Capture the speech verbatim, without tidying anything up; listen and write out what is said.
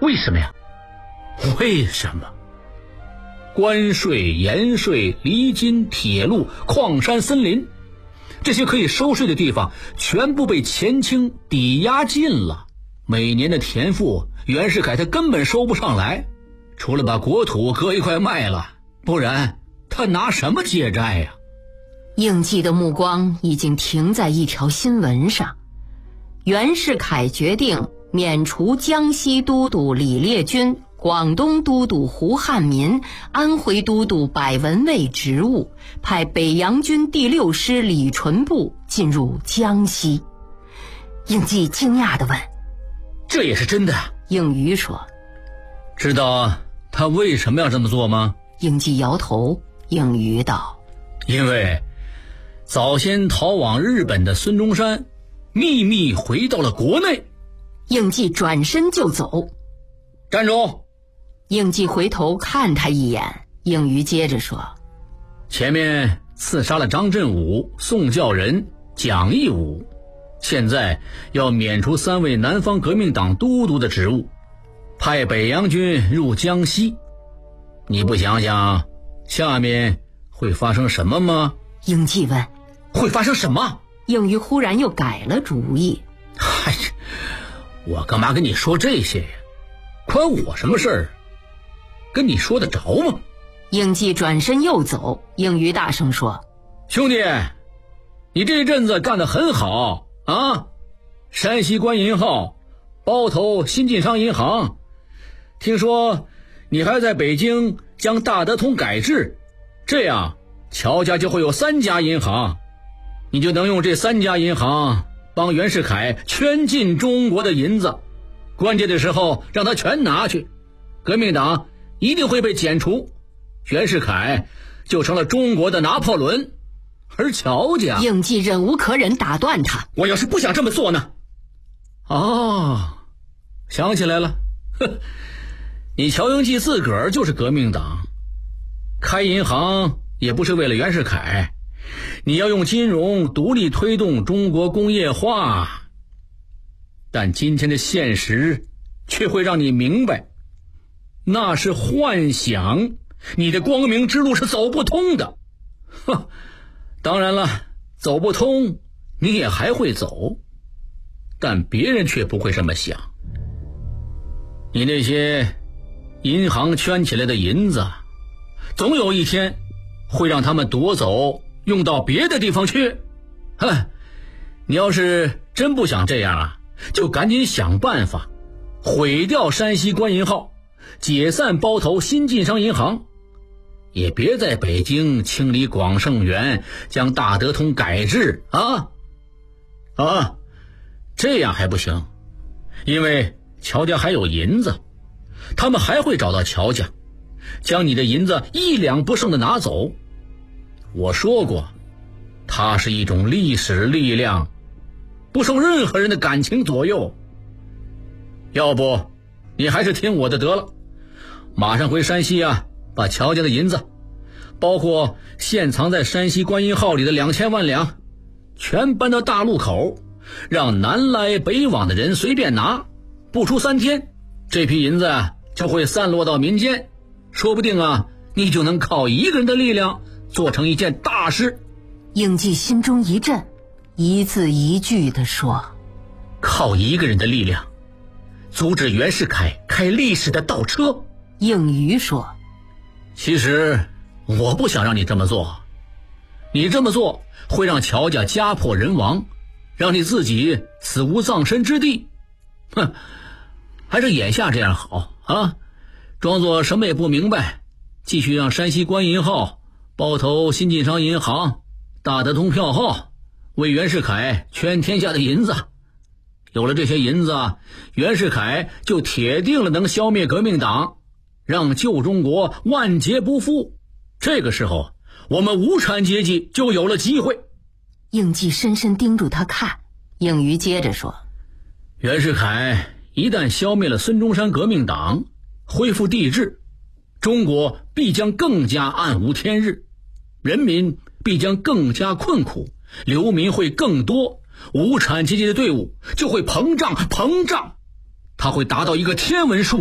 为什么呀？ 为什么？关税、盐税、厘金、铁路、矿山、森林，这些可以收税的地方全部被前清抵押尽了，每年的田赋袁世凯他根本收不上来，除了把国土割一块卖了，不然他拿什么借债呀？ 应季的目光已经停在一条新闻上，袁世凯决定免除江西都督李烈钧、广东都督胡汉民、安徽都督百文蔚职务，派北洋军第六师李纯部进入江西。应季惊讶地问： 这也是真的？ 应余说： 知道他为什么要这么做吗？ 应季摇头。应余道： 因为早先逃往日本的孙中山秘密回到了国内。 应季转身就走。 站住！ 应季回头看他一眼。应余接着说： 前面刺杀了张振武、宋教仁、蒋义武，现在要免除三位南方革命党都督的职务，派北洋军入江西。你不想想下面会发生什么吗？ 应季问： 会发生什么？ 应余忽然又改了主意。 嗨，我干嘛跟你说这些呀？关我什么事儿？跟你说得着吗？ 应季转身又走。应余大声说： 兄弟，你这一阵子干得很好啊！山西官银号包头新晋商银行，听说你还在北京将大德通改制，这样乔家就会有三家银行，你就能用这三家银行帮袁世凯圈进中国的银子，关键的时候让他全拿去，革命党一定会被剪除，袁世凯就成了中国的拿破仑。而乔家…… 应季忍无可忍，打断他： 我要是不想这么做呢？哦，想起来了，哼，你乔英记自个儿就是革命党，开银行也不是为了袁世凯，你要用金融独立推动中国工业化。但今天的现实却会让你明白，那是幻想，你的光明之路是走不通的。哼，当然了，走不通你也还会走，但别人却不会这么想。你那些银行圈起来的银子，总有一天会让他们夺走，用到别的地方去。哼，你要是真不想这样啊，就赶紧想办法毁掉山西官银号，解散包头新晋商银行，也别在北京清理广盛园，将大德通改制啊啊！这样还不行，因为乔家还有银子，他们还会找到乔家，将你的银子一两不剩的拿走。我说过，它是一种历史力量，不受任何人的感情左右。要不你还是听我的得了，马上回山西啊，把乔家的银子，包括现藏在山西官银号里的两千万两，全搬到大路口，让南来北往的人随便拿，不出三天，这批银子啊就会散落到民间，说不定啊，你就能靠一个人的力量做成一件大事。 应季心中一震，一字一句地说： 靠一个人的力量阻止袁世凯开历史的倒车。 应余说： 其实我不想让你这么做，你这么做会让乔家家破人亡，让你自己死无葬身之地。哼，还是眼下这样好啊，装作什么也不明白，继续让山西官银号、包头新晋商银行、大德通票号为袁世凯圈天下的银子。有了这些银子，袁世凯就铁定了能消灭革命党，让旧中国万劫不复。这个时候我们无产阶级就有了机会。 应季深深盯住他看。应余接着说： 袁世凯一旦消灭了孙中山革命党，恢复帝制，中国必将更加暗无天日，人民必将更加困苦，流民会更多，无产阶级的队伍就会膨胀膨胀，它会达到一个天文数